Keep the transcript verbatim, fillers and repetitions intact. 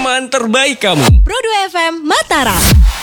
teman terbaik kamu. Pro dua F M Mataram.